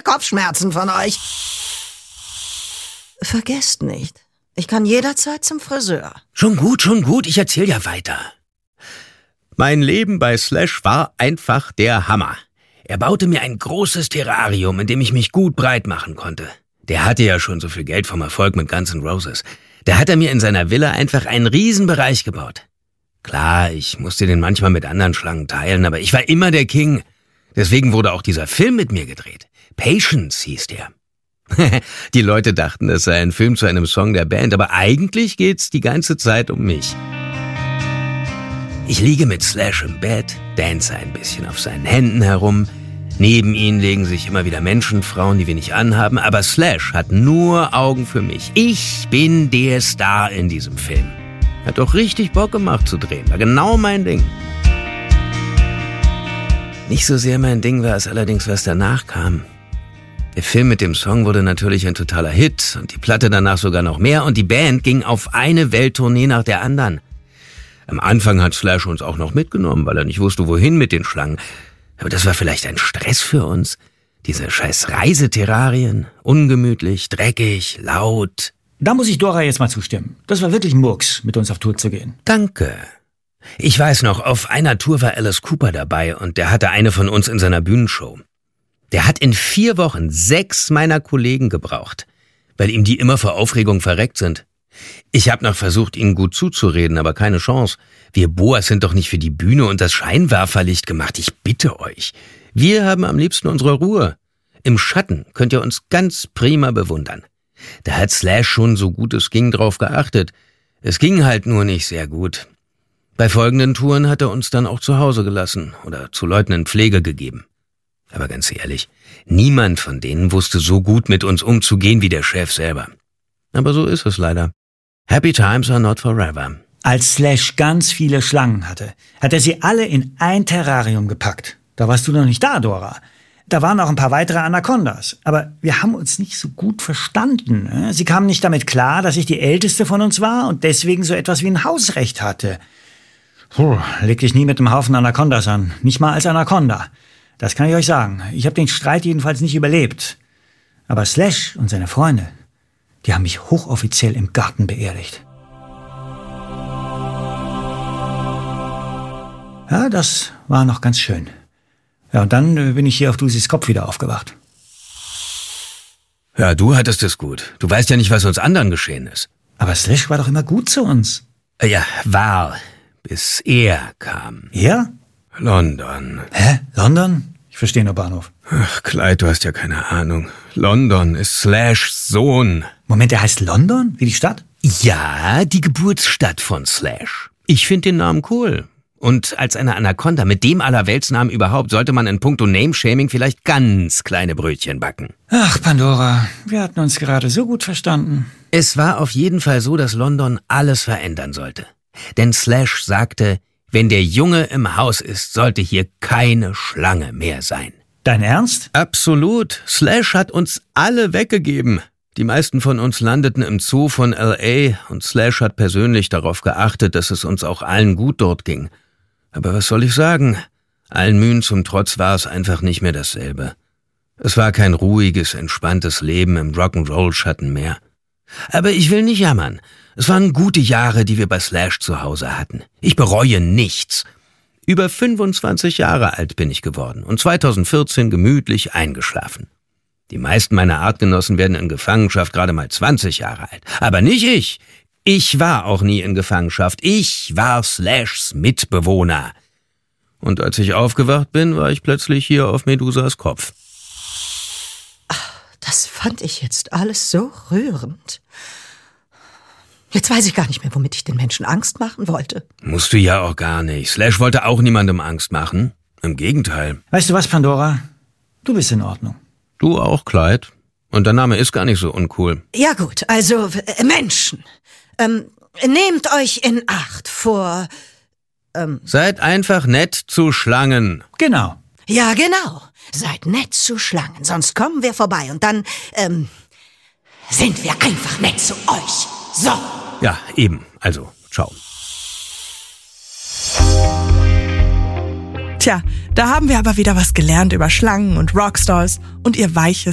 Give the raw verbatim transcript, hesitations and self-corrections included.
Kopfschmerzen von euch. Vergesst nicht, ich kann jederzeit zum Friseur. Schon gut, schon gut, ich erzähl ja weiter. Mein Leben bei Slash war einfach der Hammer. Er baute mir ein großes Terrarium, in dem ich mich gut breit machen konnte. Der hatte ja schon so viel Geld vom Erfolg mit Guns N' Roses. Da hat er mir in seiner Villa einfach einen Riesenbereich gebaut. Klar, ich musste den manchmal mit anderen Schlangen teilen, aber ich war immer der King. Deswegen wurde auch dieser Film mit mir gedreht. Patience hieß der. Die Leute dachten, es sei ein Film zu einem Song der Band, aber eigentlich geht's die ganze Zeit um mich. Ich liege mit Slash im Bett, dance ein bisschen auf seinen Händen herum. Neben ihnen legen sich immer wieder Menschenfrauen, die wir nicht anhaben, aber Slash hat nur Augen für mich. Ich bin der Star in diesem Film. Hat doch richtig Bock gemacht zu drehen, war genau mein Ding. Nicht so sehr mein Ding war es allerdings, was danach kam. Der Film mit dem Song wurde natürlich ein totaler Hit und die Platte danach sogar noch mehr und die Band ging auf eine Welttournee nach der anderen. Am Anfang hat Slash uns auch noch mitgenommen, weil er nicht wusste, wohin mit den Schlangen. Aber das war vielleicht ein Stress für uns. Diese scheiß Reiseterrarien, ungemütlich, dreckig, laut. Da muss ich Dora jetzt mal zustimmen. Das war wirklich Murks, mit uns auf Tour zu gehen. Danke. Ich weiß noch, auf einer Tour war Alice Cooper dabei und der hatte eine von uns in seiner Bühnenshow. Der hat in vier Wochen sechs meiner Kollegen gebraucht, weil ihm die immer vor Aufregung verreckt sind. Ich habe noch versucht, ihnen gut zuzureden, aber keine Chance. Wir Boas sind doch nicht für die Bühne und das Scheinwerferlicht gemacht. Ich bitte euch. Wir haben am liebsten unsere Ruhe. Im Schatten könnt ihr uns ganz prima bewundern. Da hat Slash schon so gut es ging drauf geachtet. Es ging halt nur nicht sehr gut. Bei folgenden Touren hat er uns dann auch zu Hause gelassen oder zu Leuten in Pflege gegeben. Aber ganz ehrlich, niemand von denen wusste so gut mit uns umzugehen wie der Chef selber. Aber so ist es leider. Happy times are not forever. Als Slash ganz viele Schlangen hatte, hat er sie alle in ein Terrarium gepackt. Da warst du noch nicht da, Dora. Da waren auch ein paar weitere Anacondas. Aber wir haben uns nicht so gut verstanden. Sie kamen nicht damit klar, dass ich die Älteste von uns war und deswegen so etwas wie ein Hausrecht hatte. Puh, leg dich nie mit einem Haufen Anacondas an. Nicht mal als Anaconda. Das kann ich euch sagen. Ich habe den Streit jedenfalls nicht überlebt. Aber Slash und seine Freunde, die haben mich hochoffiziell im Garten beerdigt. Ja, das war noch ganz schön. Ja, und dann äh, bin ich hier auf Lucy's Kopf wieder aufgewacht. Ja, du hattest es gut. Du weißt ja nicht, was uns anderen geschehen ist. Aber Slash war doch immer gut zu uns. Äh, ja, war, bis er kam. Er? London. Hä? London? Ich verstehe nur Bahnhof. Ach, Clyde, du hast ja keine Ahnung. London ist Slashs Sohn. Moment, der heißt London? Wie die Stadt? Ja, die Geburtsstadt von Slash. Ich finde den Namen cool. Und als eine Anaconda mit dem Allerweltsnamen überhaupt sollte man in puncto Name-Shaming vielleicht ganz kleine Brötchen backen. Ach, Pandora, wir hatten uns gerade so gut verstanden. Es war auf jeden Fall so, dass London alles verändern sollte. Denn Slash sagte, wenn der Junge im Haus ist, sollte hier keine Schlange mehr sein. Dein Ernst? Absolut. Slash hat uns alle weggegeben. Die meisten von uns landeten im Zoo von L A und Slash hat persönlich darauf geachtet, dass es uns auch allen gut dort ging. Aber was soll ich sagen? Allen Mühen zum Trotz war es einfach nicht mehr dasselbe. Es war kein ruhiges, entspanntes Leben im Rock'n'Roll-Schatten mehr. Aber ich will nicht jammern. Es waren gute Jahre, die wir bei Slash zu Hause hatten. Ich bereue nichts. Über fünfundzwanzig Jahre alt bin ich geworden und zweitausendvierzehn gemütlich eingeschlafen. Die meisten meiner Artgenossen werden in Gefangenschaft gerade mal zwanzig Jahre alt. Aber nicht ich. Ich war auch nie in Gefangenschaft. Ich war Slashs Mitbewohner. Und als ich aufgewacht bin, war ich plötzlich hier auf Medusas Kopf. Das fand ich jetzt alles so rührend. Jetzt weiß ich gar nicht mehr, womit ich den Menschen Angst machen wollte. Musst du ja auch gar nicht. Slash wollte auch niemandem Angst machen. Im Gegenteil. Weißt du was, Pandora? Du bist in Ordnung. Du auch, Clyde. Und der Name ist gar nicht so uncool. Ja gut, also äh, Menschen. Ähm, nehmt euch in Acht vor... Ähm, Seid einfach nett zu Schlangen. Genau. Ja, genau. Seid nett zu Schlangen, sonst kommen wir vorbei und dann, ähm, sind wir einfach nett zu euch. So. Ja, eben. Also, ciao. Tja, da haben wir aber wieder was gelernt über Schlangen und Rockstars und ihr weiches